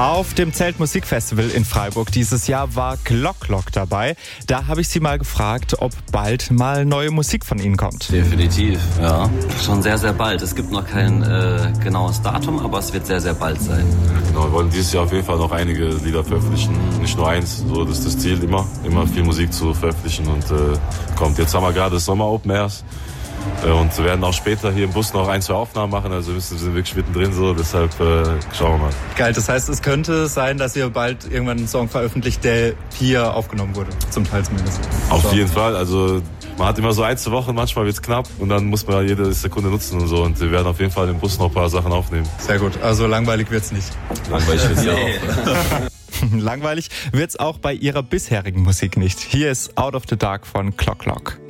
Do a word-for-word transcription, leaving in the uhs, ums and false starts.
Auf dem Zeltmusikfestival in Freiburg dieses Jahr war Glock Glock dabei. Da habe ich sie mal gefragt, ob bald mal neue Musik von ihnen kommt. Definitiv, ja. Schon sehr, sehr bald. Es gibt noch kein äh, genaues Datum, aber es wird sehr, sehr bald sein. Genau, wir wollen dieses Jahr auf jeden Fall noch einige Lieder veröffentlichen. Nicht nur eins, so das ist das Ziel immer. Immer viel Musik zu veröffentlichen und äh, kommt. Jetzt haben wir gerade das Sommer Open Airs. Und wir werden auch später hier im Bus noch ein, zwei Aufnahmen machen. Also wir sind wirklich mittendrin so, deshalb äh, schauen wir mal. Geil, das heißt, es könnte sein, dass ihr bald irgendwann einen Song veröffentlicht, der hier aufgenommen wurde. Zum Teil zumindest. Auf so. jeden Fall. Also man hat immer so ein, zwei Wochen, manchmal wird's knapp. Und dann muss man jede Sekunde nutzen und so. Und wir werden auf jeden Fall im Bus noch ein paar Sachen aufnehmen. Sehr gut, also langweilig wird's nicht. Langweilig wird's ja auch. Langweilig wird's auch bei ihrer bisherigen Musik nicht. Hier ist Out of the Dark von Glock Glock.